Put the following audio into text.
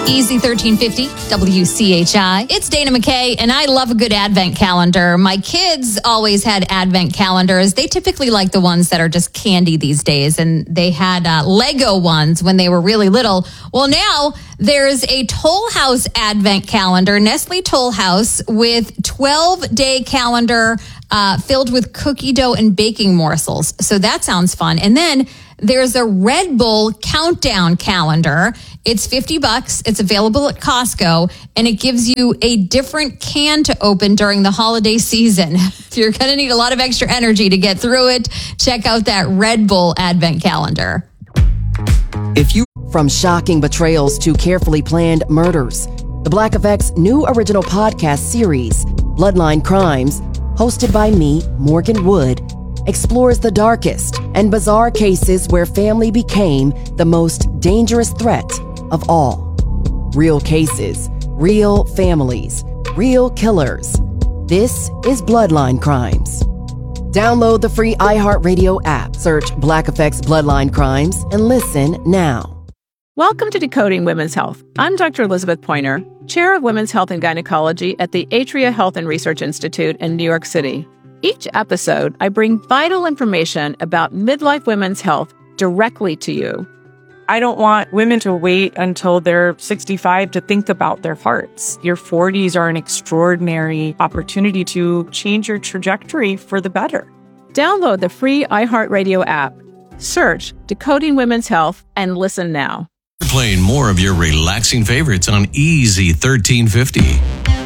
Easy 1350 WCHI. It's Dana McKay, and I love a good advent calendar. My kids always had advent calendars. They typically like the ones that are just candy these days, and they had Lego ones when they were really little. Well, now there's a Toll House advent calendar, Nestle Toll House, with 12-day calendar filled with cookie dough and baking morsels. So that sounds fun. And then there's a Red Bull countdown calendar. It's $50. It's available at Costco, and it gives you a different can to open during the holiday season. If you're going to need a lot of extra energy to get through it, check out that Red Bull advent calendar. From shocking betrayals to carefully planned murders, the Black Effect's new original podcast series, Bloodline Crimes, hosted by me, Morgan Wood, explores the darkest and bizarre cases where family became the most dangerous threat of all. Real cases, real families, real killers. This is Bloodline Crimes. Download the free iHeartRadio app, search Black Effect's Bloodline Crimes, and listen now. Welcome to Decoding Women's Health. I'm Dr. Elizabeth Pointer, Chair of Women's Health and Gynecology at the Atria Health and Research Institute in New York City. Each episode, I bring vital information about midlife women's health directly to you. I don't want women to wait until they're 65 to think about their hearts. Your 40s are an extraordinary opportunity to change your trajectory for the better. Download the free iHeartRadio app. Search Decoding Women's Health and listen now. We're playing more of your relaxing favorites on Easy 1350.